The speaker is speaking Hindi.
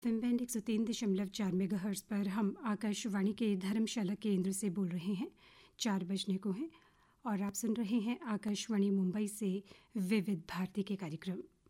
एफएम बैंड 103.4 मेगाहर्ट्ज़ पर हम आकाशवाणी के धर्मशाला केंद्र से बोल रहे हैं। 4 बजने को हैं और आप सुन रहे हैं आकाशवाणी मुंबई से विविध भारती के कार्यक्रम।